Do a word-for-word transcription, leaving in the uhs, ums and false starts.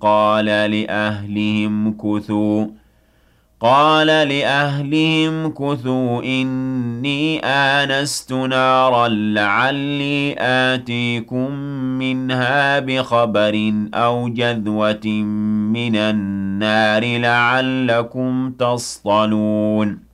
قال لأهلهم كثوا قال لأهلهم كثوا إني آنست نارا لعلي آتيكم منها بخبر أو جذوة من النار لعلكم تصطلون